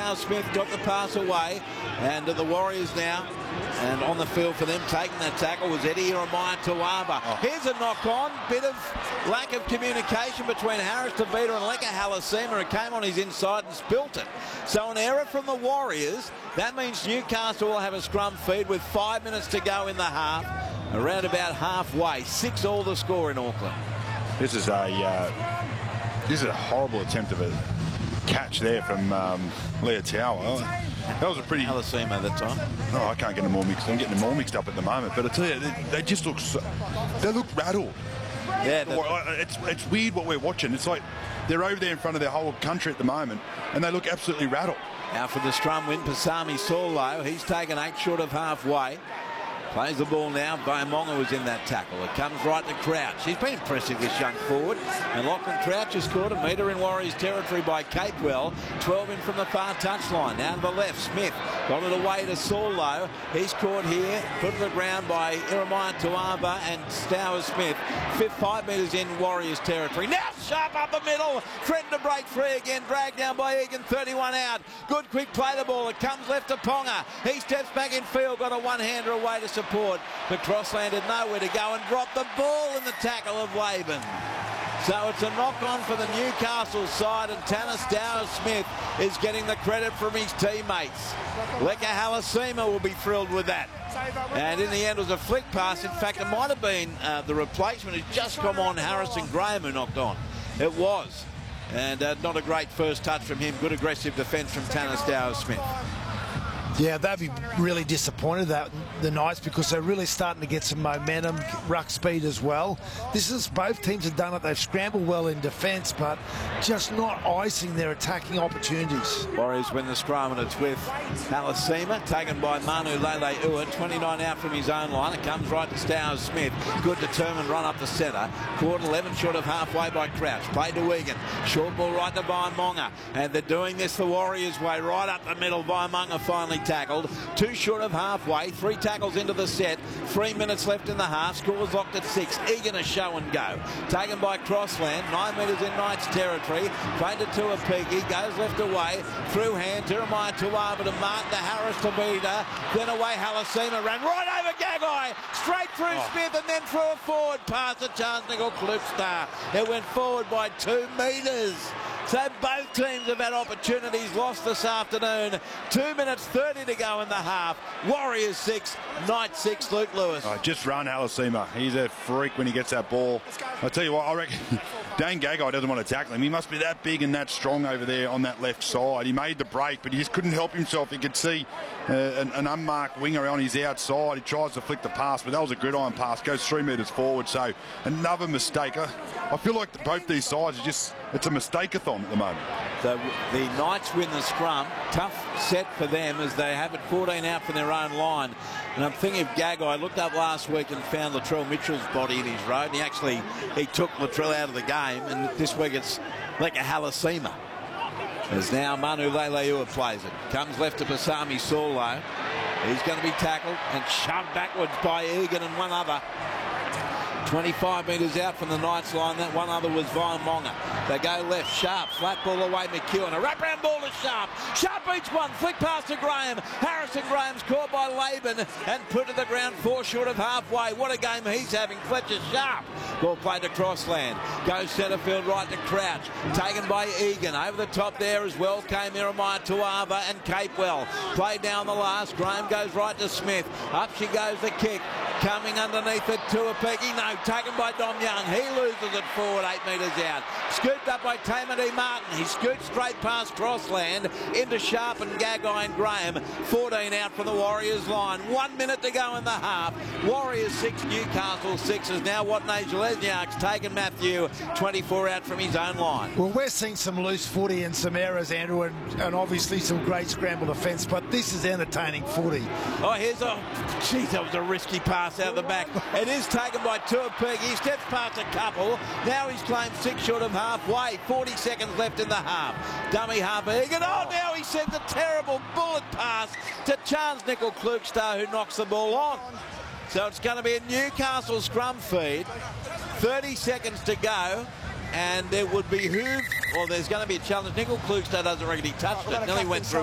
Stiles Smith got the pass away, and the Warriors now, and on the field for them, taking that tackle was Eddie Ieremia-Tawaba. Here's a knock-on, bit of lack of communication between Harris Tavita and Leka Halasima, who came on his inside and spilt it. So an error from the Warriors. That means Newcastle will have a scrum feed with 5 minutes to go in the half, around about halfway. 6-all the score in Auckland. This is a horrible attempt of a catch there from Leah Tower. That was a pretty... Halasima at the time. Oh, I can't get them all mixed. I'm getting them all mixed up at the moment. But I tell you, they just look so... They look rattled. Yeah. It's weird what we're watching. It's like they're over there in front of their whole country at the moment, and they look absolutely rattled. Now for the scrum win, Pasami Saulo. He's taken 8 short of halfway. Plays the ball now. Vaimonga was in that tackle. It comes right to Crouch. He's been impressive, this young forward. And Lachlan Crouch has scored a metre in Warriors territory by Capewell. 12 in from the far touchline. Now to the left, Smith got it away to Saulo. He's caught here, put to the ground by Ieremia-Tawaba and Stiles Smith. 5 metres in Warriors territory. Now Sharp up the middle. Threatened to break free again. Dragged down by Egan. 31 out. Good quick play the ball. It comes left to Ponga. He steps back in field. Got a one-hander away to support. But Crossland had nowhere to go and dropped the ball in the tackle of Laban. So it's a knock-on for the Newcastle side, and Tanner Stiles Smith is getting the credit from his teammates. Leka Halasima will be thrilled with that. And in the end, it was a flick pass. In fact, it might have been the replacement who's just come on, Harrison Graham, who knocked on. It was. And not a great first touch from him. Good aggressive defence from Tanner Stiles Smith. Yeah, they'd be really disappointed that the Knights, because they're really starting to get some momentum, ruck speed as well. This is, both teams have done it. They've scrambled well in defence, but just not icing their attacking opportunities. Warriors win the scrum, and it's with Halasima, taken by Manu Lele-Ua. 29 out from his own line. It comes right to Stiles Smith. Good determined run up the centre. Caught 11 short of halfway by Crouch. Played to Egan. Short ball right to Vaimonga. And they're doing this the Warriors way, right up the middle. Vaimonga finally tackled. 2 short of halfway. 3 tackles into the set. 3 minutes left in the half. Scores locked at 6. Egan a show and go. Taken by Crossland. 9 metres in Knights territory. Played to Tuapiki. Goes left away. Through hand. Ieremia-Tawaba to Martin to Harris Tavita. Then away Halasima. Ran right over Gagai. Straight through Smith and then through a forward pass to Charles Nickel-Klukstad. It went forward by 2 metres. So both teams have had opportunities lost this afternoon. 2 minutes 30 to go in the half. Warriors 6, Knights 6, Luke Lewis. Just run Halasima. He's a freak when he gets that ball. I tell you what, I reckon Dane Gagai doesn't want to tackle him. He must be that big and that strong over there on that left side. He made the break, but he just couldn't help himself. You could see an unmarked winger on his outside. He tries to flick the pass, but that was a gridiron pass. Goes 3 metres forward. So another mistake. I feel like both these sides are just, it's a mistake-a-thon at the moment. So the Knights win the scrum. Tough set for them as they have it 14 out from their own line. And I'm thinking of Gagai. I looked up last week and found Latrell Mitchell's body in his road. And he took Latrell out of the game. And this week it's Leka Halasima. As now Manu Lele-Ua plays it. Comes left to Pasami Saulo. He's going to be tackled and shoved backwards by Egan and one other. 25 metres out from the Knights line. That one other was Vaimonga. They go left. Sharp. Flat ball away. McEwen. A wraparound ball to Sharp. Sharp beats one. Flick pass to Graham. Harrison Graham's caught by Laban and put to the ground 4 short of halfway. What a game he's having. Fletcher Sharp. Ball played to Crossland. Goes centre field right to Crouch. Taken by Egan. Over the top there as well came Ieremia-Tawaba and Capewell. Played down the last. Graham goes right to Smith. Up she goes the kick. Coming underneath it to Tuapiki. No, taken by Dom Young. He loses it forward 8 metres out. Scooped up by Tamati Martin. He scoots straight past Crossland into Sharp and Gagai and Graham. 14 out from the Warriors line. 1 minute to go in the half. Warriors 6, Newcastle 6 is now Watney Lesniak's taken Matthew. 24 out from his own line. Well, we're seeing some loose footy and some errors, Andrew, and obviously some great scramble defence, but this is entertaining footy. Oh, here's a... Geez, that was a risky pass out the back. It is taken by Tuapiki. He steps past a couple. Now he's claimed 6 short of halfway. 40 seconds left in the half. Dummy half Egan. Oh, now he sends a terrible bullet pass to Charles Nickel-Klukstad, who knocks the ball on. So it's going to be a Newcastle scrum feed. 30 seconds to go. And it would behoove, well, there's going to be a challenge. Nickel-Klukstad doesn't reckon he touched it. Nearly went through